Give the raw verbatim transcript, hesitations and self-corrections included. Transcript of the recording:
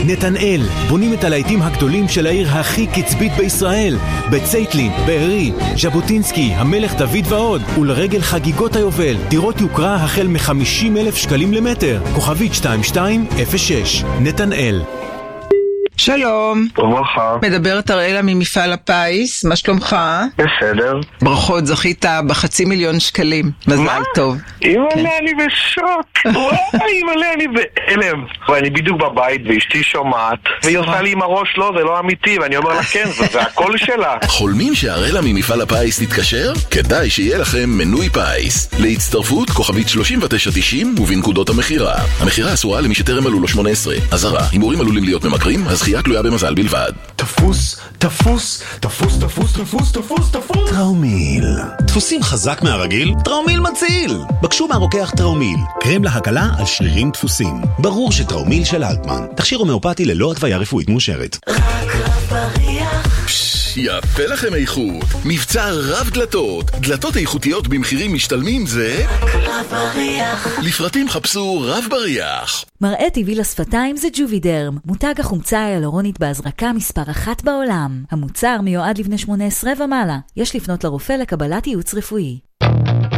נתנאל, בונים את הלהיטים הגדולים של העיר הכי קצבית בישראל, בצייטלין, בארי, ז'בוטינסקי, המלך דוד ועוד, ולרגל חגיגות היובל, דירות יוקרה החל מ-חמישים אלף שקלים למטר. כוכבית שתיים שתיים אפס שש, נתנאל. שלום. וברכה. מדברת אראלה ממפעל הפיס, מה שלומך? בסדר. ברכות, זכית בחצי מיליון שקלים. מזל טוב. אימא'לה, אני בשוק. וואי, אימא'לה, אני בהלם. ואני בדיוק בבית ואשתי שומעת, והיא עושה לי עם הראש, לא, זה לא אמיתי, ואני אומר לה כן, זה הכל שלה. חולמים שאראלה ממפעל הפיס תתקשר? כדאי שיהיה לכם מנוי פיס. להצטרפות כוכבית שלושים ותשע תשעים ובנקודות המחירה. המחירה אסורה למי שטרם מלאו לו שמונה עשרה. אזהרה, הימורים עלולים להיות ממכרים, הזכייה תלויה במזל בלבד. תפוס, תפוס, תפוס, תפוס, תפוס, תפוס, תפוס. טראומיל. דפוסים חזק מהרגיל? טראומיל מציל. בקשו מהרוקח טראומיל. קרם להקלה על שרירים דפוסים. ברור שטראומיל של אלטמן. תכשיר הומאופתי ללא התוויה רפואית מאושרת. רק רב בריח. יפה לכם איכות. מבצע רב דלתות. דלתות איכותיות במחירים משתלמים זה רק רב בריח. לפרטים חפשו רב בריח. מראה טבעי לשפתיים זה ג'ובידרם, מותג החומצה ההיאלורונית בהזרקה מספר אחת בעולם. המוצר מיועד לבני שמונה עשרה ומעלה. יש לפנות לרופא לקבלת ייעוץ רפואי.